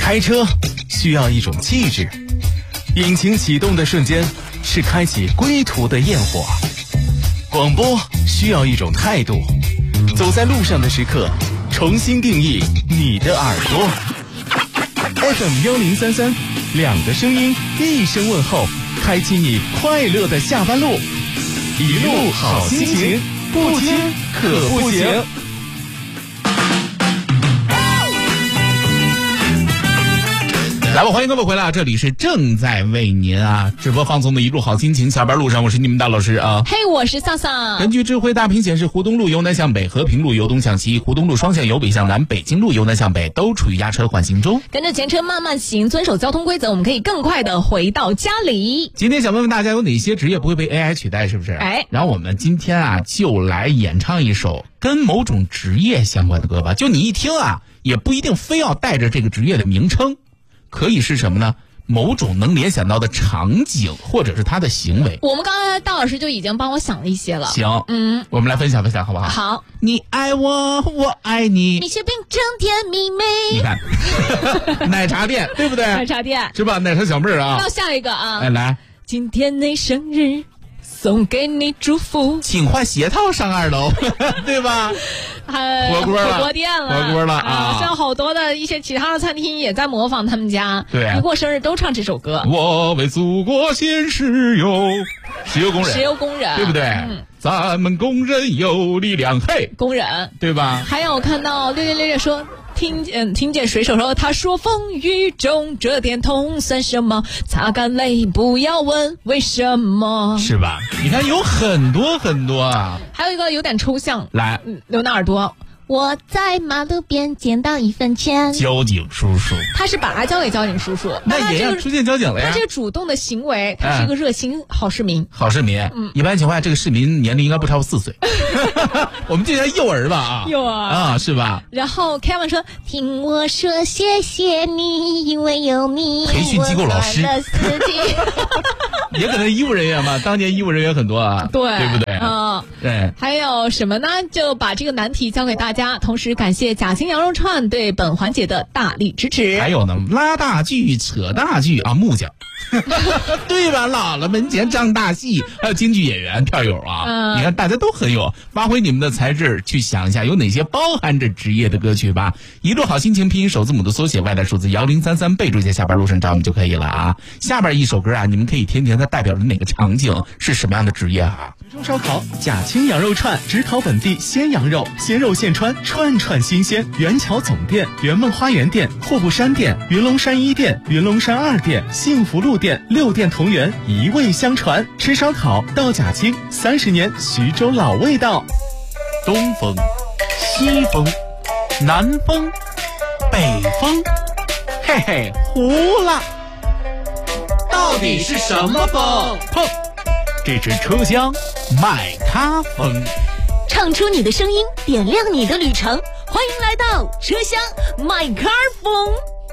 开车需要一种气质，引擎启动的瞬间是开启归途的焰火。广播需要一种态度，走在路上的时刻，重新定义你的耳朵。FM1033，两个声音，一声问候，开启你快乐的下班路，一路好心情，不听可不行。 来吧，欢迎各位回来，这里是正在为您直播放送的一路好心情下班路上，我是你们大老师啊。 嘿，我是萨萨。 根据智慧大屏显示，湖东路由南向北，和平路由东向西，湖东路双向由北向南，北京路由南向北，都处于压车缓行中。 跟着前车慢慢行，遵守交通规则，我们可以更快的回到家里。 今天想问问大家，有哪些职业不会被 AI 取代，是不是？然后我们今天就来演唱一首跟某种职业相关的歌吧。就你一听也不一定非要带着这个职业的名称。可以是什么呢？某种能联想到的场景，或者是他的行为。 我们刚才大老师就已经帮我想了一些了。 行，我们来分享分享，好不好？ 好。 你爱我，我爱你。 你是冰城甜蜜妹。 你看，奶茶店对不对？ 奶茶店是吧？奶茶小妹儿到下一个来， 今天你生日。送给你祝福， 请换鞋套上2楼，对吧？火锅店了， 火锅了现在好多的一些其他的餐厅也在模仿他们家， 对， 一过生日都唱这首歌。 我为祖国献石油，石油工人，对不对？咱们工人有力量，嘿， 工人， 对吧？ 还有我看到666说。听见水手说，他说风雨中这点痛算什么？擦干泪，不要问为什么， 是吧？你看有很多很多还有一个有点抽象， 来， 刘纳尔多。我在马路边捡到1分钱。 交警叔叔， 他是把他交给交警叔叔， 那也要出现交警了呀。 他这个主动的行为，他是一个热心好市民。 好市民，一般情况下，这个市民年龄应该不超过4岁。我们就叫幼儿吧幼儿是吧？ 然后 Kevin 说：“听我说谢谢你，因为有你。” 培训机构老师，也可能医务人员嘛，当年医务人员很多对不对？对。 还有什么呢？就把这个难题交给大家。同时感谢贾兴羊肉串对本环节的大力支持。 还有呢，拉大锯扯大锯木匠对吧？姥姥门前唱大戏，还有京剧演员票友你看大家都很有发挥你们的才智，去想一下有哪些包含着职业的歌曲吧。一路好心情拼音首字母的缩写，外来数字1033，备注一下下班路上找我们就可以了下边一首歌你们可以听听它代表着哪个场景，是什么样的职业中烧烤贾青羊肉串，只烤本地鲜羊肉，鲜肉现穿，串串新鲜。元桥总店、圆梦花园店、霍布山店、云龙山1店、云龙山2店、幸福路店6店同源，一味相传。吃烧烤到贾青，30年徐州老味道。 东风、西风、南风、北风，嘿嘿，糊了，到底是什么风？砰！这是车厢麦咖风， 唱出你的声音，点亮你的旅程。欢迎来到车厢麦咖风。